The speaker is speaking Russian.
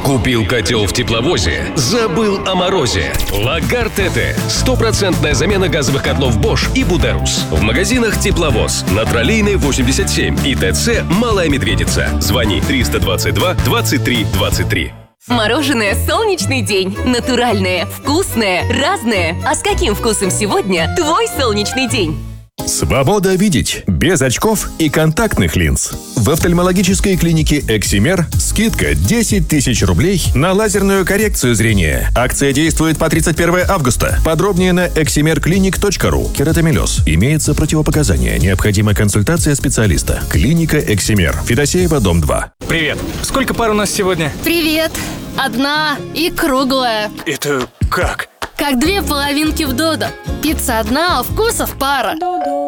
Купил котел в тепловозе, забыл о морозе. Лагард ТТ. Стопроцентная замена газовых котлов Bosch и Buderus. В магазинах Тепловоз на Троллейной 87 и ТЦ Малая Медведица. Звони 322 23 23. Мороженое «Солнечный день». Натуральное, вкусное, разное. А с каким вкусом сегодня твой солнечный день? Свобода видеть без очков и контактных линз. В офтальмологической клинике «Эксимер» скидка 10 тысяч рублей на лазерную коррекцию зрения. Акция действует по 31 августа. Подробнее на eximerclinic.ru. Кератомелез. Имеется противопоказания. Необходима консультация специалиста. Клиника «Эксимер». Федосеева, дом 2. Привет. Сколько пар у нас сегодня? Привет. Одна и круглая. Это как? Как две половинки в додо. Пицца одна, а вкусов пара.